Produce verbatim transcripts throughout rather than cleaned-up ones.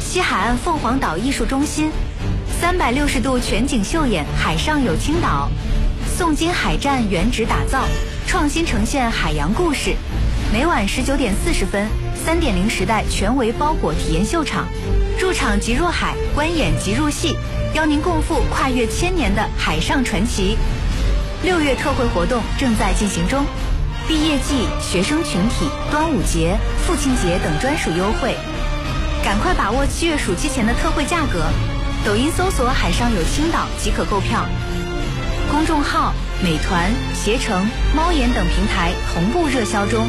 西海岸凤凰岛艺术中心，三百六十度全景秀演海上有青岛，宋金海战原址打造，创新呈现海洋故事。每晚十九点四十分，三点零时代全维包裹体验秀场，入场即入海，观演即入戏，邀您共赴跨越千年的海上传奇。六月特惠活动正在进行中，毕业季、学生群体、端午节、父亲节等专属优惠，赶快把握七月暑期前的特惠价格。抖音搜索海上有青岛即可购票，公众号美团、携程、猫眼等平台同步热销中。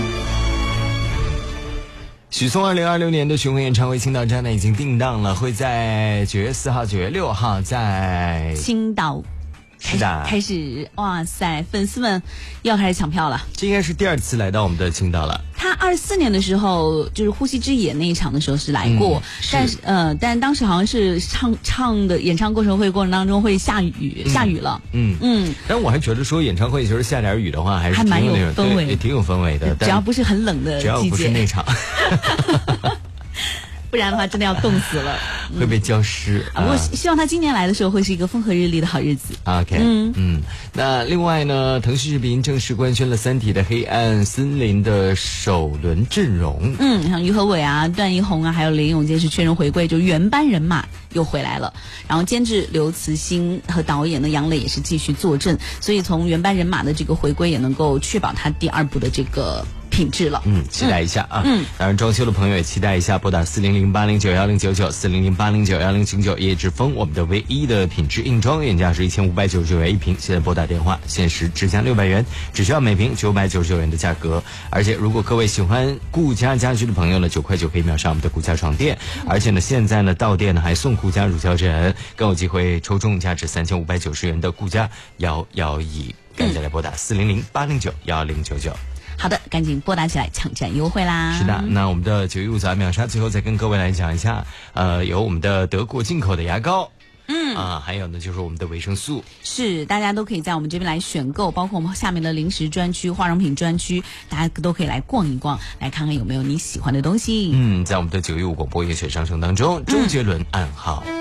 许嵩二零二六年的巡回演唱会青岛站呢已经定档了，会在九月四号、九月六号在青岛。 是的， 开始，哇塞，粉丝们要开始抢票了。 这应该是第二次来到我们的青岛了。 他二四年的时候，就是呼吸之野那一场的时候是来过，嗯、是但是呃，但当时好像是唱唱的演唱过程会过程当中会下雨，嗯、下雨了。 嗯嗯，但我还觉得说演唱会就是下点雨的话，还是还蛮有氛围， 也挺有氛围的。 只要不是很冷的季节， 只要不是那场。 不然的话真的要冻死了， 会被浇湿。 啊，不过希望他今年来的时候会是一个风和日丽的好日子。 OK， 嗯嗯。那另外呢，腾讯视频正式官宣了《三体》的黑暗森林的首轮阵容。 嗯，像于和伟啊、段奕宏啊，还有林永健是确认回归，就原班人马又回来了。然后监制刘慈欣和导演的杨磊也是继续坐镇，所以从原班人马的这个回归也能够确保他第二部的这个品质了。 嗯，期待一下啊。 嗯， 当然装修的朋友也期待一下，拨打四零零八零九幺零九九四零零八零九幺零九九叶之峰，我们的唯一的品质硬装，原价是一千五百九十九元一瓶，现在拨打电话限时直降六百元，只需要每瓶九百九十九元的价格。而且如果各位喜欢顾家家居的朋友呢，九块九可以秒杀我们的顾家床垫，而且呢现在呢到店呢还送顾家乳胶枕，更有机会抽中价值三千五百九十元的顾家摇摇椅。赶紧来拨打四零零八零九幺零九九。 好的，赶紧拨打起来，抢占优惠啦！ 是的，那我们的九一五早秒杀最后再跟各位来讲一下，呃，有我们的德国进口的牙膏。嗯啊，还有呢，就是我们的维生素， 是大家都可以在我们这边来选购，包括我们下面的零食专区、化妆品专区，大家都可以来逛一逛，来看看有没有你喜欢的东西。 嗯，在我们的九一五广播夜雪上升当中，周杰伦暗号。嗯